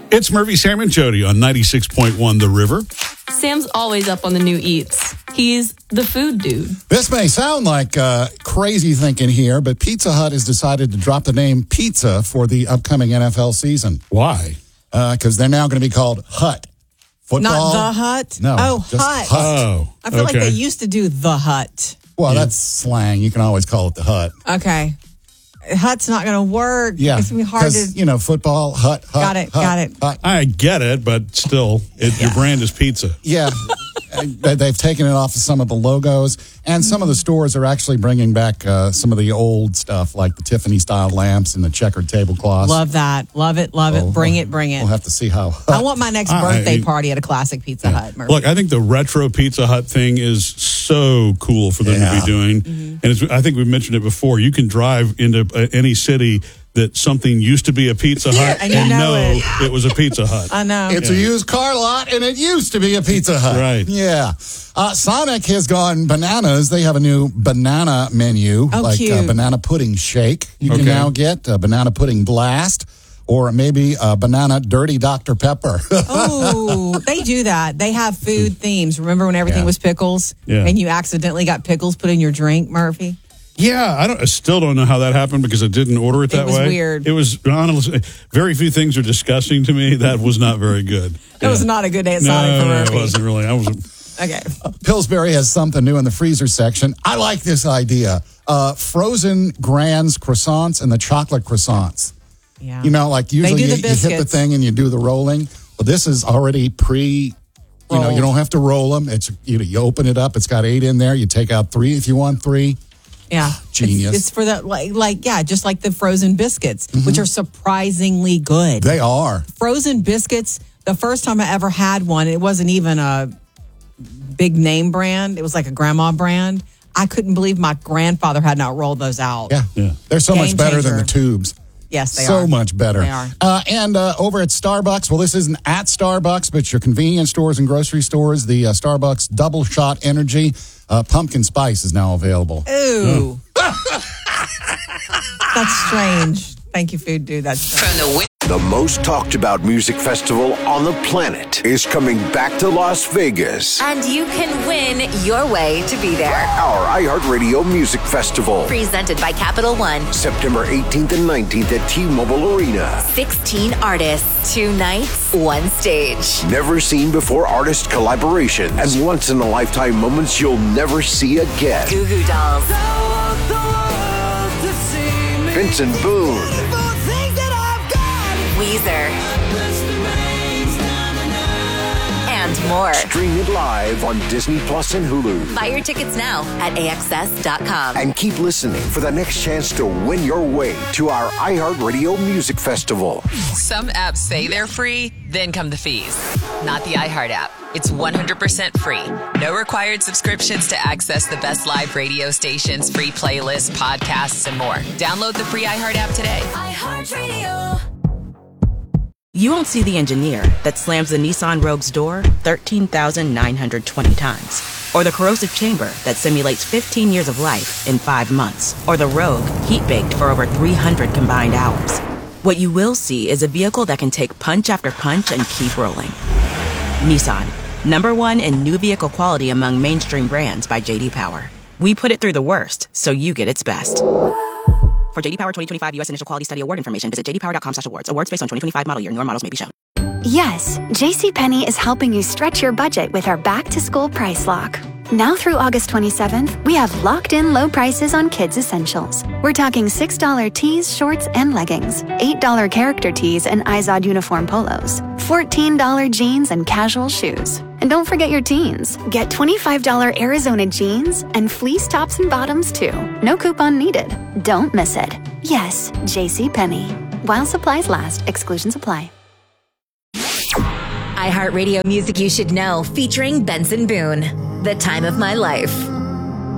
It's Murphy, Sam, and Jody on 96.1 The River. Sam's always up on the new eats. He's the food dude. This may sound like crazy thinking here, but Pizza Hut has decided to drop the name Pizza for the upcoming NFL season. Why? Because they're now going to be called Hut. Football. Not the Hut? No. Oh, just Hut. Oh, I feel like okay. they used to do the Hut. Well, that's slang. You can always call it the Hut. Okay. Hut's not going to work. Yeah. It's going to be hard to... football, Hut. Got it. Hut. I get it, but still, your brand is pizza. Yeah. They've taken it off of some of the logos, and some of the stores are actually bringing back some of the old stuff, like the Tiffany-style lamps and the checkered tablecloths. Love that. Love it. Bring it. We'll have to see how. I want my next birthday party at a classic Pizza Hut, Murphy. Look, I think the retro Pizza Hut thing is so cool for them to be doing. And I think we've mentioned it before. You can drive into any city that something used to be a Pizza Hut and you know it was a Pizza Hut. I know. It's a used car lot, and it used to be a Pizza Hut. Right. Yeah. Sonic has gone bananas. They have a new banana menu, cute. banana pudding shake. You can now get a banana pudding blast, or maybe a banana dirty Dr. Pepper. Oh, they do that. They have food themes. Remember when everything was pickles? Yeah. And you accidentally got pickles put in your drink, Murphy? Yeah, I still don't know how that happened because I didn't order it that way. It was weird. It was, honestly, very few things are disgusting to me. That was not very good. It was not a good day at Sonic for Murphy. No, it wasn't really. Okay. Pillsbury has something new in the freezer section. I like this idea. Frozen Grands croissants and the chocolate croissants. Yeah. You know, like usually They do you the hit the biscuits. thing and you do the rolling. Well, this is already you don't have to roll them. It's you open it up. It's got 8 in there. You take out 3 if you want 3. Yeah. Genius. It's for the, just like the frozen biscuits, which are surprisingly good. They are. Frozen biscuits, the first time I ever had one, it wasn't even a big name brand. It was like a grandma brand. I couldn't believe my grandfather had not rolled those out. Yeah. They're so much Game better than changer. the tubes. Yes, they are. So much better. They are. And over at Starbucks, well, this isn't at Starbucks, but your convenience stores and grocery stores, the Starbucks Double Shot Energy pumpkin spice is now available. Ooh. That's strange. Thank you, food dude. That's strange. The most talked about music festival on the planet is coming back to Las Vegas. And you can win your way to be there. Our iHeartRadio Music Festival. Presented by Capital One. September 18th and 19th at T-Mobile Arena. 16 artists, 2 nights, 1 stage. Never seen before artist collaborations and once in a lifetime moments you'll never see again. Goo Goo Dolls. Vincent Boone. Weezer. And more. Stream it live on Disney Plus and Hulu. Buy your tickets now at AXS.com. And keep listening for the next chance to win your way to our iHeartRadio Music Festival. Some apps say they're free, then come the fees. Not the iHeart app. It's 100% free. No required subscriptions to access the best live radio stations, free playlists, podcasts, and more. Download the free iHeart app today. iHeartRadio. You won't see the engineer that slams the Nissan Rogue's door 13,920 times. Or the corrosive chamber that simulates 15 years of life in 5 months. Or the Rogue heat-baked for over 300 combined hours. What you will see is a vehicle that can take punch after punch and keep rolling. Nissan, #1 in new vehicle quality among mainstream brands by J.D. Power. We put it through the worst, so you get its best. For J.D. Power 2025 U.S. Initial Quality Study Award information, visit jdpower.com/awards. Awards based on 2025 model year. Newer models may be shown. Yes, JCPenney is helping you stretch your budget with our back-to-school price lock. Now through August 27th, we have locked-in low prices on kids' essentials. We're talking $6 tees, shorts, and leggings, $8 character tees and Izod uniform polos, $14 jeans and casual shoes. And don't forget your teens. Get $25 Arizona jeans and fleece tops and bottoms, too. No coupon needed. Don't miss it. Yes, JCPenney. While supplies last, exclusions apply. iHeartRadio Music You Should Know, featuring Benson Boone. The Time of My Life.